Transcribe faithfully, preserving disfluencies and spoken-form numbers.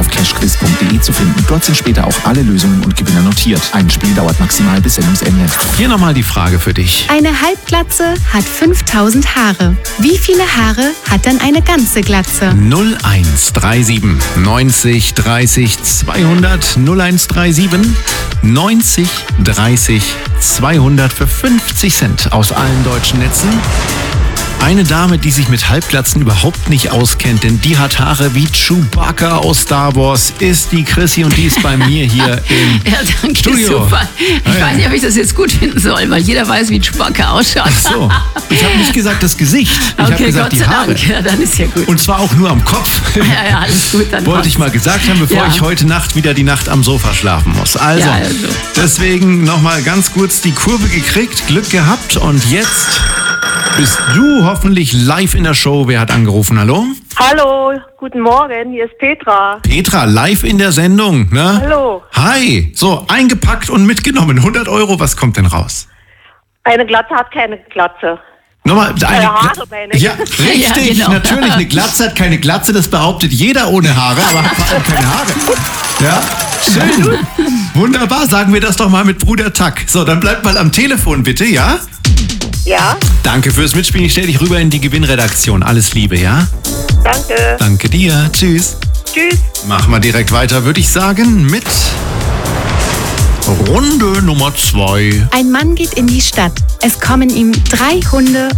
auf cashquiz punkt de zu finden. Dort sind später auch alle Lösungen und Gewinner notiert. Ein Spiel dauert maximal bis Sendungsende. Hier nochmal die Frage für dich. Eine Halbglatze hat fünftausend Haare. Wie viele Haare hat dann eine ganze Glatze? null eins drei sieben neunzig dreißig zweihundert null eins drei sieben neunzig dreißig zweihundert für fünfzig Cent aus allen deutschen Netzen. Eine Dame, die sich mit Halbglatzen überhaupt nicht auskennt, denn die hat Haare wie Chewbacca aus Star Wars, ist die Chrissy und die ist bei mir hier im Ja, danke, Studio. super. Ich weiß nicht, ob ich das jetzt gut finden soll, weil jeder weiß, wie Chewbacca ausschaut. Ach so, ich habe nicht gesagt das Gesicht, ich habe Okay, gesagt Gott sei die Haare. Dank. Ja, dann ist ja gut. Und zwar auch nur am Kopf. Ja, ja, alles gut. Dann Wollte ich mal gesagt haben, bevor Ja. ich heute Nacht wieder die Nacht am Sofa schlafen muss. Also, Ja, also. deswegen nochmal ganz kurz die Kurve gekriegt, Glück gehabt und jetzt bist du hoffentlich live in der Show. Wer hat angerufen? Hallo? Hallo, guten Morgen, hier ist Petra. Petra, live in der Sendung, ne? Hallo. Hi. So, eingepackt und mitgenommen. hundert Euro, was kommt denn raus? Eine Glatze hat keine Glatze. Nochmal, eine Haare, Gla- meine ich. Ja, richtig, Ja, genau. natürlich. Eine Glatze hat keine Glatze, das behauptet jeder ohne Haare, aber hat vor allem keine Haare. Ja, schön. Wunderbar, sagen wir das doch mal mit Bruder Tack. So, dann bleibt mal am Telefon bitte, ja? Ja, Danke fürs Mitspielen. Ich stelle dich rüber in die Gewinnredaktion. Alles Liebe, ja? danke. Danke dir. Tschüss. Tschüss. Machen wir direkt weiter, würde ich sagen, mit Runde Nummer zwei. Ein Mann geht in die Stadt. Es kommen ihm drei Hunde